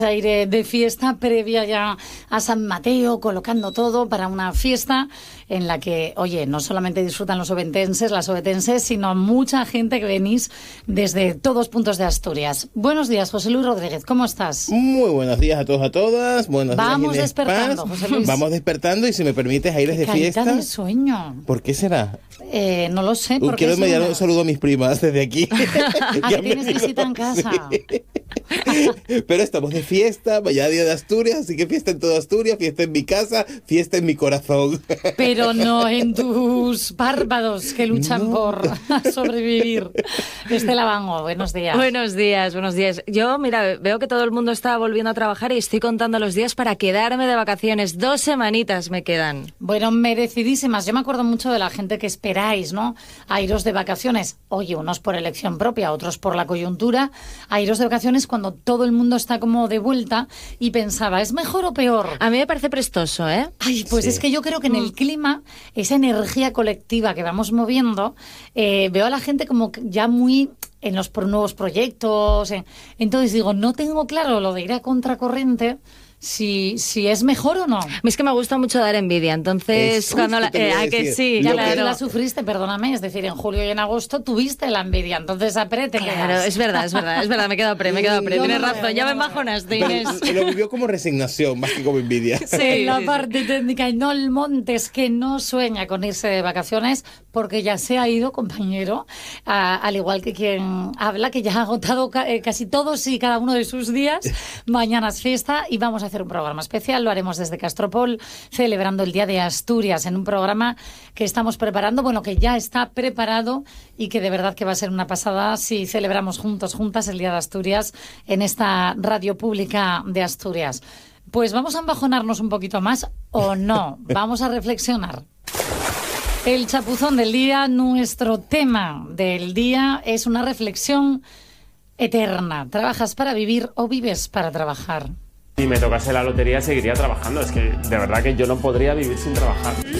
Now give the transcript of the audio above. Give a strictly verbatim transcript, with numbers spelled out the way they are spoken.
Aire de fiesta previa ya a San Mateo, colocando todo para una fiesta en la que, oye, no solamente disfrutan los oventenses, las ovetenses, sino mucha gente que venís desde todos puntos de Asturias. Buenos días, José Luis Rodríguez, ¿cómo estás? Muy buenos días a todos, a todas. Buenos Vamos días, despertando, Paz. José Luis. Vamos despertando y si me permites, aires de fiesta. De sueño. ¿Por qué será? Eh, no lo sé. Uh, quiero enviar un saludo a mis primas desde aquí. ¿A que tienes visita en casa? Sí. Pero estamos de fiesta, vaya día de Asturias, así que fiesta en toda Asturias, fiesta en mi casa, fiesta en mi corazón. Pero no en tus párpados que luchan no. por sobrevivir. Estela Bango, buenos días. Buenos días, buenos días. Yo, mira, veo que todo el mundo está volviendo a trabajar y estoy contando los días para quedarme de vacaciones. Dos semanitas me quedan. Bueno, merecidísimas. Yo me acuerdo mucho de la gente que esperáis, ¿no? A iros de vacaciones. Oye, unos por elección propia, otros por la coyuntura. A iros de vacaciones cuando todo el mundo está como de vuelta y pensaba, ¿es mejor o peor? A mí me parece prestoso, ¿eh? Ay, pues sí. Es que yo creo que en el clima, esa energía colectiva que vamos moviendo, eh, veo a la gente como ya muy en los nuevos proyectos. En... Entonces digo, no tengo claro lo de ir a contracorriente. Si, si es mejor o no. A mí es que me gusta mucho dar envidia, entonces Eso cuando la, eh, a que sí, ya claro. la, la sufriste, perdóname, es decir, en julio y en agosto tuviste la envidia, entonces aprete. Claro, es verdad, es verdad, es verdad, me he quedado pre, me he quedado pre, tienes no razón, veo, ya me embajonaste, Inés. Pero lo vivió como resignación, más que como envidia. Sí, la sí, parte sí. técnica, y no el Montes, que no sueña con irse de vacaciones, porque ya se ha ido, compañero, a, al igual que quien habla, que ya ha agotado ca eh, casi todos y cada uno de sus días. Mañana es fiesta y vamos a hacer un programa especial. Lo haremos desde Castropol, celebrando el Día de Asturias, en un programa que estamos preparando, bueno, que ya está preparado y que de verdad que va a ser una pasada si celebramos juntos, juntas, el Día de Asturias en esta radio pública de Asturias. Pues vamos a embajonarnos un poquito más, ¿o no? Vamos a reflexionar. El chapuzón del día, nuestro tema del día, es una reflexión eterna. ¿Trabajas para vivir o vives para trabajar? Si me tocase la lotería seguiría trabajando, es que de verdad que yo no podría vivir sin trabajar.